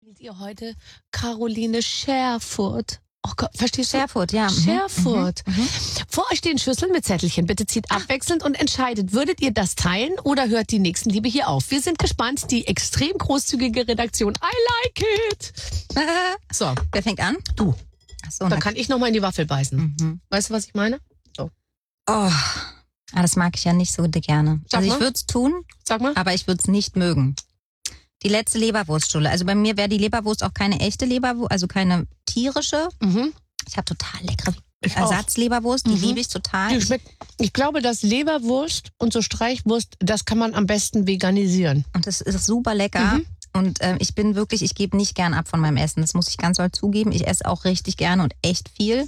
Spielt ihr heute Caroline Scherfurt? Oh Gott, verstehst du? Scherfurt, ja. Scherfurt. Vor euch stehen Schüsseln mit Zettelchen. Bitte zieht abwechselnd und entscheidet, würdet ihr das teilen oder hört die Nächstenliebe hier auf? Wir sind gespannt. Die extrem großzügige Redaktion. I like it. So. Wer fängt an? Du. Achso, Dann kann ich noch mal in die Waffel beißen. Weißt du, was ich meine? So. Oh, das mag ich ja nicht so gerne. Sag Also mal. ich würde es tun, Sag mal. aber ich würde es nicht mögen. Die letzte Leberwurststulle. Also bei mir wäre die Leberwurst auch keine echte Leberwurst, also keine tierische. Ich habe total leckere Ich auch. Ersatzleberwurst, die liebe ich total. Die schmeckt, ich glaube, dass Leberwurst und so Streichwurst, das kann man am besten veganisieren. Und das ist super lecker. Und ich gebe nicht gern ab von meinem Essen. Das muss ich ganz doll zugeben. Ich esse auch richtig gerne und echt viel.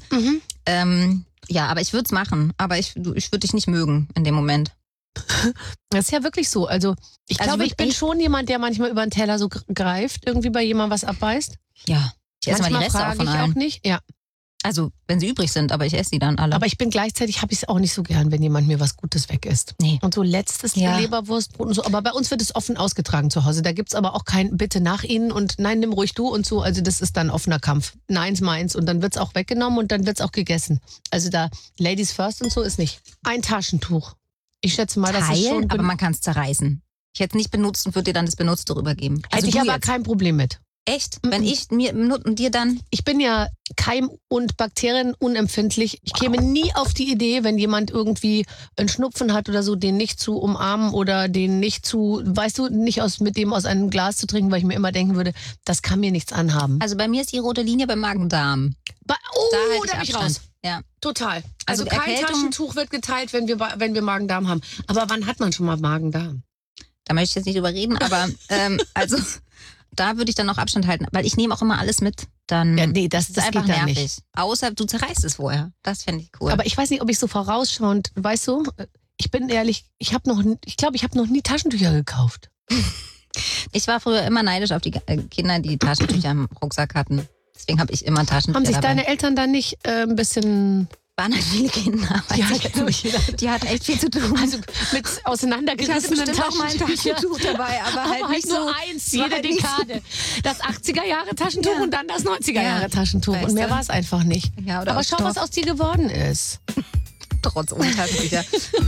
Ja, aber ich würde es machen. Aber ich würde dich nicht mögen in dem Moment. Das ist ja wirklich so. Also ich glaube, ich bin schon jemand, der manchmal über den Teller so greift, irgendwie bei jemandem was abbeißt. Ja, ich esse mal die Manchmal Reste auch frage von ich allen. auch nicht. Ja. Also, wenn sie übrig sind, aber ich esse sie dann alle. Aber ich bin gleichzeitig, habe ich es auch nicht so gern, wenn jemand mir was Gutes weg isst. Nee. Und so letztes Leberwurstbrot und so. Aber bei uns wird es offen ausgetragen zu Hause. Da gibt's aber auch kein Bitte nach Ihnen und nein, nimm ruhig du und so. Also das ist dann offener Kampf. Neins, meins. Und dann wird's auch weggenommen und dann wird's auch gegessen. Also da Ladies first und so ist nicht. Ein Taschentuch. Ich schätze mal, das ist schon... aber man kann es zerreißen. Ich hätte es nicht benutzt und würde dir dann das Benutzte rübergeben. Hätte ich du aber jetzt. kein Problem mit. Echt? Wenn ich mir und dir dann... Ich bin ja keim- und bakterienunempfindlich. Ich käme nie auf die Idee, wenn jemand irgendwie einen Schnupfen hat oder so, den nicht zu umarmen oder den nicht zu, weißt du, nicht mit dem aus einem Glas zu trinken, weil ich mir immer denken würde, das kann mir nichts anhaben. Also bei mir ist die rote Linie beim Magen-Darm. Da halte bin ich Abstand. raus. Ja. Total. Also kein Erkältung- Taschentuch wird geteilt, wenn wir Magen-Darm haben. Aber wann hat man schon mal Magen-Darm? Da möchte ich jetzt nicht drüber reden, aber also da würde ich dann noch Abstand halten, weil ich nehme auch immer alles mit. Dann Ja, nee, das ist einfach geht da nervig. nicht. Außer du zerreißt es vorher. Das fände ich cool. Aber ich weiß nicht, ob ich so vorausschauend, weißt du, ich bin ehrlich, ich glaube, ich habe noch nie Taschentücher gekauft. Ich war früher immer neidisch auf die Kinder, die Taschentücher im Rucksack hatten. Deswegen habe ich immer Taschentücher Haben sich dabei. deine Eltern dann nicht ein bisschen... Waren halt viele Kinder. Ja, weiß ich jetzt nicht. Die hatten echt viel zu tun. Also mit auseinandergerissenen bestimmt auch mein Taschentuch dabei, aber halt nicht nur so eins, war jede halt nicht Dekade. Das 80er-Jahre-Taschentuch Ja. und dann das 90er-Jahre-Taschentuch. Weißt Und mehr du? war es einfach nicht. Ja, oder Aber aus schau, was Stoff. aus dir geworden ist. Trotz ohne Taschentücher.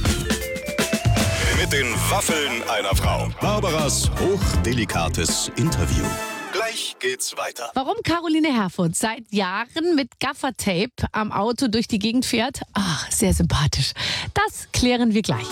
Mit den Waffeln einer Frau. Barbaras hochdelikates Interview. Gleich geht's weiter. Warum Caroline Herfurth seit Jahren mit Gaffertape am Auto durch die Gegend fährt? Ach, sehr sympathisch. Das klären wir gleich.